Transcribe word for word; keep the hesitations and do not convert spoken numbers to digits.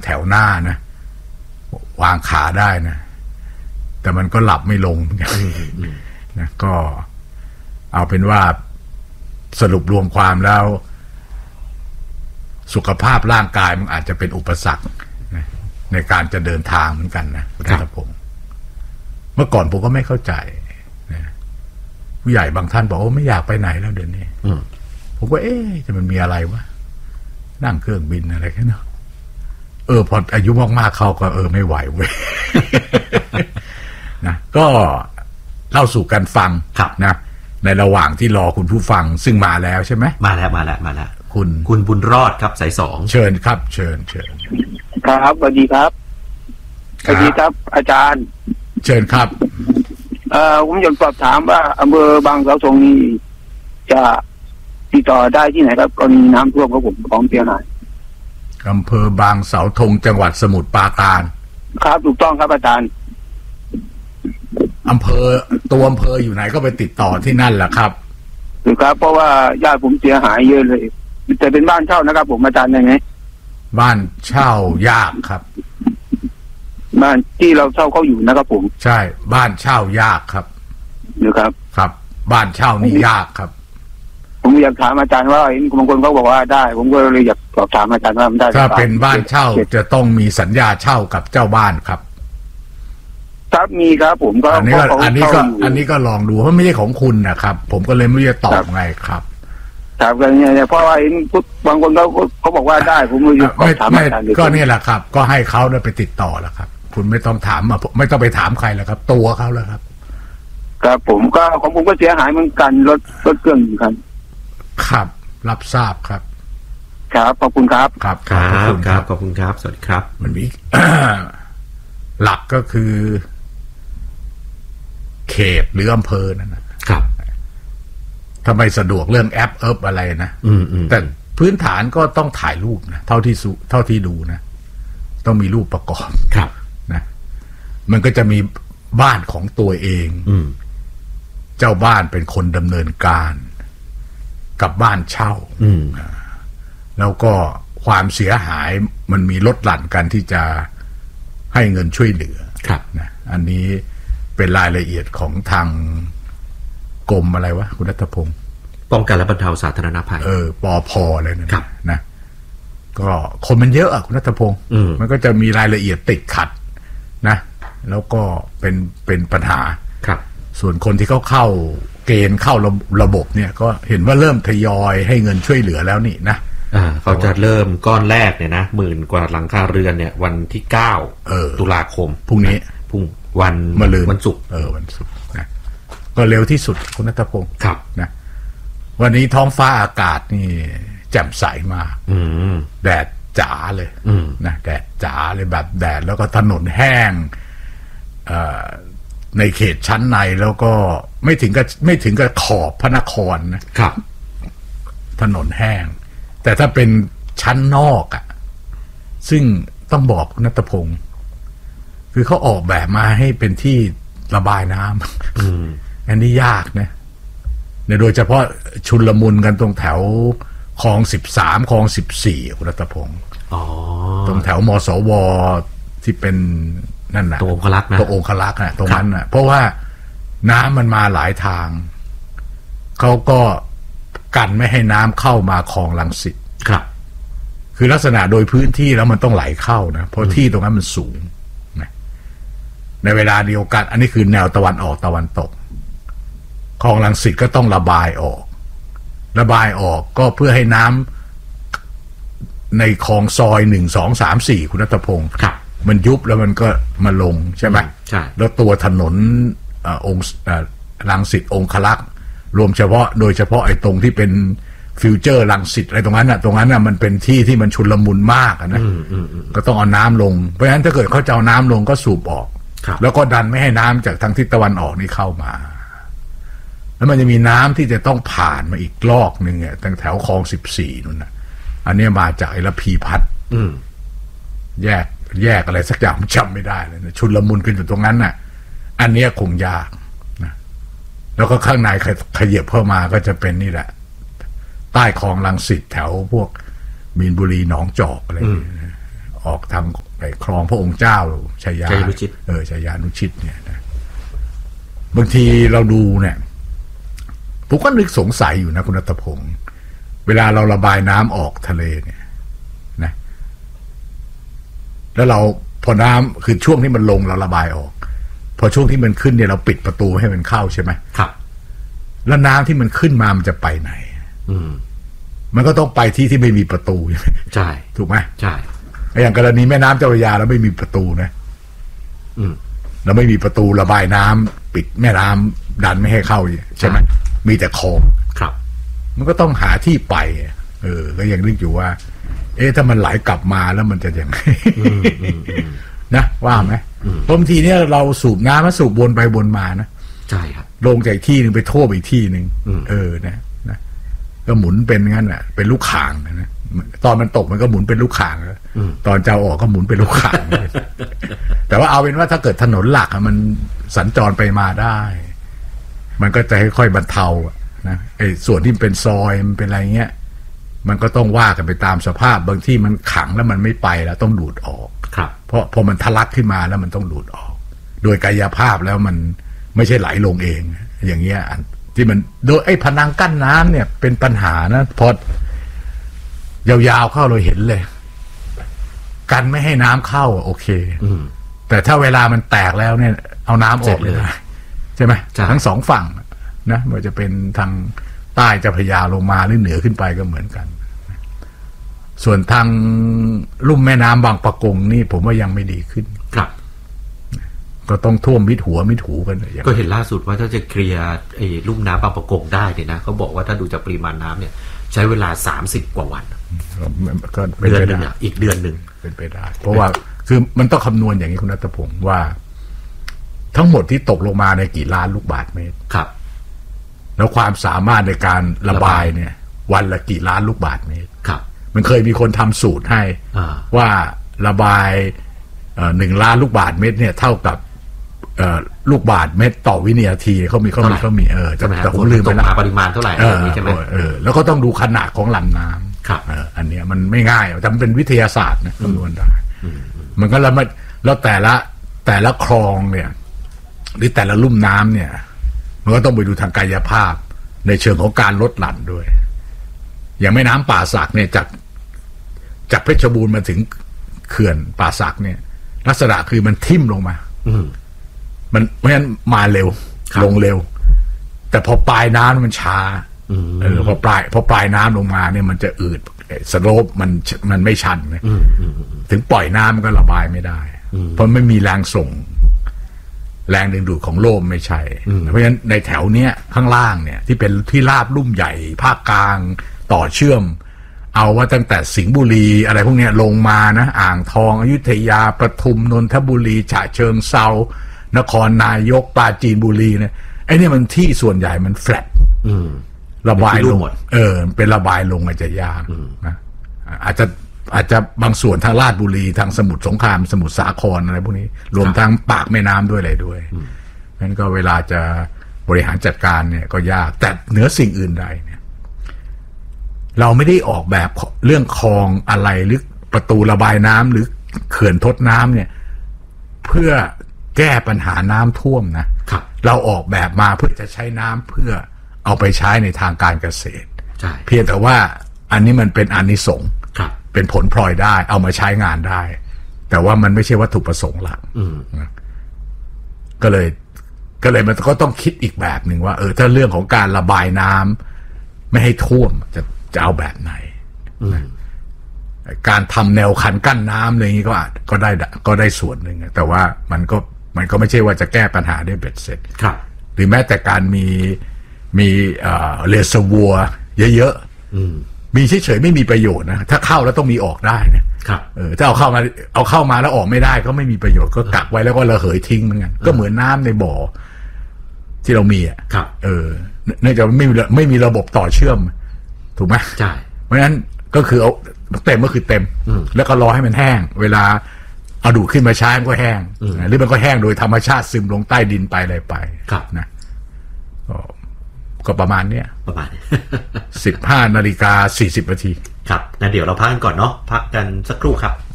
ถวหน้านะวางขาได้นะแต่มันก็หลับไม่ลงนะก็เอาเป็นว่าสรุปรวมความแล้วสุขภาพร่างกายมันอาจจะเป็นอุปสรรคนะในการจะเดินทางเหมือนกันนะคุณธนพงศ์เมื่อก่อนผมก็ไม่เข้าใจนะผู้ใหญ่บางท่านบอกว่าไม่อยากไปไหนแล้วเดี๋ยวนี้ผมก็เอ๊ะจะมันมีอะไรวะนั่งเครื่องบินอะไรแค่นั้นเออพออายุมากๆเขาก็เออไม่ไหวเว้ย นะก็เล่าสู่กันฟังนะในระหว่างที่รอคุณผู้ฟังซึ่งมาแล้วใช่ไหมมาแล้วมาแล้วมาแล้วคุณคุณบุญรอดครับสายสองเชิญครับเชิญเชิญครับสวัสดีครับสวัสดีครับอาจารย์เชิญครับเอ่อผมอยากสอบถามว่าอำเภอบางเสาธงนี้จะติดต่อได้ที่ไหนครับกรณีน้ำท่วมของผมของเสียหายอำเภอบางเสาธงจังหวัดสมุทรปราการครับถูกต้องครับอาจารย์อำเภอตัวอำเภออยู่ไหนก็ไปติดต่อที่นั่นแหละครับถูกครับเพราะว่าญาติผมเสียหายเยอะเลยแต่เป็นบ้านเช่านะครับผมอาจารย์ยังไงบ้านเช่ายากครับบ้านที่เราเช่าเขาอยู่นะครับผมใช่บ้านเช่ายากครับนะครับครับบ้านเช่านี่ยากครับผมอยากถามอาจารย์ว่าบางคนเขาบอกว่าได้ผมก็เลยอยากสอบถามอาจารย์ว่ามันได้ถ้าเป็นบ้านเช่าจะต้องมีสัญญาเช่ากับเจ้าบ้านครับครับมีครับผมก็อันนี้ก็อันนี้ก็อันนี้ก็ลองดูเพราะไม่ใช่ของคุณนะครับผมก็เลยไม่รู้จะตอบไงครับครับกันเนี่ยเพราะว่าบางคนเขาเขาบอกว่าได้ผมไม่ไม่ไม่ก็นี่แหละครับก็ให้เขาได้ไปติดต่อแล้วครับคุณไม่ต้องถามมาไม่ต้องไปถามใครแล้วครับตัวเขาแล้วครับครับผมก็ของผมก็เสียหายเหมือนกันรถรถเครื่องเหมือนกันครับรับทราบครับครับขอบคุณครับครับครับครับขอบคุณครับสวัสดีครับมันมีหลักก็คือเขตหรืออำเภอนั่นนะครับทำไมสะดวกเรื่องแอปเอิบอะไรนะแต่พื้นฐานก็ต้องถ่ายรูปนะเท่าที่สุเท่าที่ดูนะต้องมีรูปประกอบครับนะมันก็จะมีบ้านของตัวเองเจ้าบ้านเป็นคนดำเนินการกับบ้านเช่าแล้วก็ความเสียหายมันมีลดหลั่นกันที่จะให้เงินช่วยเหลือนะอันนี้เป็นรายละเอียดของทางกรมอะไรวะคุณรัตพงศ์ป้องกันและบรรเทาสาธารณภัยเออปอพอเลยนะนะก็คนมันเยอะอะคุณรัตพงศ์มันก็จะมีรายละเอียดติดขัดนะแล้วก็เป็นเป็นปัญหาครับส่วนคนที่เขาเข้าเกณฑ์เข้าระระบบเนี่ยก็เห็นว่าเริ่มทยอยให้เงินช่วยเหลือแล้วนี่นะอ่าเขาจะเริ่มก้อนแรกเนี่ยนะหมื่นกว่าหลังคาเรือนเนี่ยวันที่เก้าตุลาคมพรุ่งนี้พรุ่งวันมะรืนวันศุกร์เออวันศุกร์นะก็เร็วที่สุดคุณณัฐพงศ์ครับนะวันนี้ท้องฟ้าอากาศนี่แจ่มใสมากแดดจ๋าเลยนะแดดจ๋าเลยแบบแดดแล้วก็ถนนแห้งในเขตชั้นในแล้วก็ไม่ถึงกับไม่ถึงกับขอบพระนครนะครับถนนแห้งแต่ถ้าเป็นชั้นนอกอ่ะซึ่งต้องบอกคุณณัฐพงศ์คือเขาออกแบบมาให้เป็นที่ระบายน้ำอันนี้ยากนะในโดยเฉพาะชุลมุนกันตรงแถวคลองสิบสามคลองสิบสี่คุณณัฐพงศ์ตรงแถวมสวที่เป็นนั่นน่ะตัวองคลักษ์นะตัวองคลักษ์น่ะตรงนั้นน่ะเพราะว่าน้ำมันมาหลายทางเขาก็กันไม่ให้น้ำเข้ามาคลองรังสิตครับคือลักษณะโดยพื้นที่แล้วมันต้องไหลเข้านะเพราะที่ตรงนั้นมันสูงนะในเวลาเดียวกันอันนี้คือแนวตะวันออกตะวันตกคลองรังสิตก็ต้องระบายออกระบายออกก็เพื่อให้น้ำในคลองซอยหนึ่งสองสามสี่คุณณัฐพงศ์ครับมันยุบแล้วมันก็มาลงใช่ไหมใช่แล้วตัวถนนอองค์รังสิตองคลักษ์รวมเฉพาะโดยเฉพาะไอ้ตรงที่เป็นฟิวเจอร์รังสิตอะไรตรงนั้นน่ะตรงนั้นน่ะมันเป็นที่ที่มันชุลมุนมากนะก็ต้องเอาน้ำลงเพราะฉะนั้นถ้าเกิดเขาจะเอาน้ำลงก็สูบออกแล้วก็ดันไม่ให้น้ำจากทางทิศตะวันออกนี่เข้ามาแล้วมันจะมีน้ำที่จะต้องผ่านมาอีกลอกหนึ่งเนี่ยตั้งแถวคลองสิบสี่นู่นนะอันนี้มาจากไอ้ละพีพัฒน์แยกแยกอะไรสักอย่างจำไม่ได้เลยนะชุลมุนกันอยู่ตรงนั้นน่ะอันนี้คงยากนะแล้วก็ข้างในขยับเข้ามาก็จะเป็นนี่แหละใต้คลองรังสิตแถวพวกมีนบุรีหนองจอกอะไรออกทางไอ้คลองพระองค์เจ้าชัยยาชัยนุชิตเออชัยยานุชิตเนี่ยนะบางทีเราดูเนี่ยผมก็นึกสงสัยอยู่นะคุณรัตพงศ์เวลาเราระบายน้ำออกทะเลเนี่ยนะแล้วเราพอน้ำคือช่วงที่มันลงเราระบายออกพอช่วงที่มันขึ้นเนี่ยเราปิดประตูให้มันเข้าใช่ไหมครับแล้วน้ำที่มันขึ้นมามันจะไปไหนอืมมันก็ต้องไปที่ที่ไม่มีประตูใช่ถูกไหมใช่อย่างกรณีแม่น้ำเจ้าพระยาแล้วไม่มีประตูนะอืมเราไม่มีประตูระบายน้ำปิดแม่น้ำดันไม่ให้เข้าใช่ไหมมีแต่คลองครับมันก็ต้องหาที่ไปเออก็ยังนึกอยู่ว่าเอ๊ะถ้ามันไหลกลับมาแล้วมันจะยังไงนะว่าไหมบางทีเนี่ยเราสูบน้ำมาสูบวนไปวนมานะใช่ครับลงจากที่หนึ่งไปท่วมอีกที่หนึ่งเออนะนะก็หมุนเป็นงั้นอ่ะเป็นลูกข่างนะตอนมันตกมันก็หมุนเป็นลูกข่างตอนจะออกก็หมุนเป็นลูกข่างแต่ว่าเอาเป็นว่าถ้าเกิดถนนหลักมันสัญจรไปมาได้มันก็จะค่อยๆบรรเทานะไอ้ส่วนที่เป็นซอยมันเป็นอะไรเงี้ยมันก็ต้องว่ากันไปตามสภาพบางที่มันขังแล้วมันไม่ไปแล้วต้องดูดออกครับเพราะพอมันทะลักขึ้นมาแล้วมันต้องดูดออกโดยกายภาพแล้วมันไม่ใช่ไหลลงเองอย่างเงี้ยที่มันโดยไอ้ผนังกั้นน้ำเนี่ยเป็นปัญหานะพอยาวๆเข้าเราเห็นเลยกันไม่ให้น้ำเข้าโอเคแต่ถ้าเวลามันแตกแล้วเนี่ยเอาน้ำออกเลยใช่ไหมทั้งสองฝั่งนะมันจะเป็นทางใต้เจ้าพระยาลงมาหรือเหนือขึ้นไปก็เหมือนกันส่วนทางลุ่มแม่น้ำบางปะกงนี่ผมว่ายังไม่ดีขึ้นครับก็ต้องท่วมมิดหัวมิดหูกันก็เห็นล่าสุดว่าถ้าจะเคลียร์ไอ้ลุ่มน้ำบางปะกงได้เนี่ยนะเขาบอกว่าถ้าดูจากปริมาณน้ำเนี่ยใช้เวลาสามสิบกว่าวันก็เดือนนึงอ่ะอีกเดือนหนึ่งเป็นไปได้เพราะว่าคือมันต้องคำนวณอย่างนี้คุณณัฐพงศ์ว่าทั้งหมดที่ตกลงมาในกี่ล้านลูกบาศก์เมตรครับแล้วความสามารถในการระบายเนี่ยวันละกี่ล้านลูกบาศก์เมตรครับมันเคยมีคนทำสูตรให้ว่าระบายหนึ่งล้านลูกบาศก์เมตรเนี่ยเท่ากับลูกบาศก์เมตรต่อวินาทีเขามีเขามีเขามีเออแต่ผมลืมไปแล้วปริมาณเท่าไหร่ใช่ไหมเออแล้วก็ต้องดูขนาดของลำน้ำครับอันนี้มันไม่ง่ายแต่มันเป็นวิทยาศาสตร์นะคำนวณได้มันก็แล้วมันแล้วแต่ละแต่ละคลองเนี่ยหรือแต่ละลุ่มน้ำเนี่ยมันก็ต้องไปดูทางกายภาพในเชิงของการลดหลั่นด้วยอย่างแม่น้ำป่าสักเนี่ยจากจากเพชรบูรณ์มาถึงเขื่อนป่าสักเนี่ยลักษณะคือมันทิ่มลงมามันเพราะฉะนั้นมาเร็วลงเร็วแต่พอปลายน้ำมันช้าเออพอปลายพอปลายน้ำลงมาเนี่ยมันจะอืดสโลปมันมันไม่ชันนะถึงปล่อยน้ำมันก็ระบายไม่ได้เพราะไม่มีแรงส่งแรงดึงดูดของโลกไม่ใช่เพราะฉะนั้นในแถวเนี้ยข้างล่างเนี่ยที่เป็นที่ราบลุ่มใหญ่ภาคกลางต่อเชื่อมเอาว่าตั้งแต่สิงห์บุรีอะไรพวกเนี้ยลงมานะอ่างทองอยุธยาปทุมนนทบุรีฉะเชิงเทรานครนายกปราจีนบุรีเนี่ยไอ้นี่มันที่ส่วนใหญ่มันแฟลตระบายลงเออเป็นระบายลงอาจจะยากนะอาจจะอาจจะบางส่วนทางลาดบุรีทางสมุทรสงครามสมุทรสาครอะไรพวกนี้รวมทั้งปากแม่น้ำด้วยอะไรด้วยงั้นก็เวลาจะบริหารจัดการเนี่ยก็ยากแต่เหนือสิ่งอื่นใดเนี่ยเราไม่ได้ออกแบบเรื่องคลองอะไรหรือประตูระบายน้ำหรือเขื่อนทดน้ำเนี่ยเพื่อแก้ปัญหาน้ำท่วมนะเราออกแบบมาเพื่อจะใช้น้ำเพื่อเอาไปใช้ในทางการเกษตรเพียงแต่ว่าอันนี้มันเป็นอานิสงส์เป็นผลพลอยได้เอามาใช้งานได้แต่ว่ามันไม่ใช่วัตถุประสงค์หลักก็เลยก็เลยมันก็ต้องคิดอีกแบบหนึ่งว่าเออถ้าเรื่องของการระบายน้ำไม่ให้ท่วมจะจะเอาแบบไหนการทำแนวคันกั้นน้ำอะไรอย่างนี้ก็อาจก็ได้ก็ได้ส่วนหนึ่งแต่ว่ามันก็มันก็ไม่ใช่ว่าจะแก้ปัญหาได้เบ็ดเสร็จหรือแม้แต่การมีมีเอ่อเรซวัวเยอะๆมีเฉยๆไม่มีประโยชน์นะถ้าเข้าแล้วต้องมีออกได้นะครับเออถ้าเอาเข้ามาเอาเข้ามาแล้วออกไม่ได้ก็ไม่มีประโยชน์ก็กักไว้แล้วก็ระเหยทิ้งเหมือนกันก็เหมือนน้ำในบ่อที่เรามีอ่ะเออเนื่องจากไม่มีไม่มีระบบต่อเชื่อมถูกไหมใช่เพราะฉะนั้นก็คือเอาเต็มก็คือเต็มแล้วก็รอให้มันแห้งเวลาเอาดูดขึ้นมาใช้มันก็แห้งหรือมันก็แห้งโดยธรรมชาติซึมลงใต้ดินไปอะไรไปนะก็ประมาณเนี้ยประมาณสิบห้านาฬิกาสี่สิบนาทีครับงั้นเดี๋ยวเราพักกันก่อนเนาะพักกันสักครู่ครับ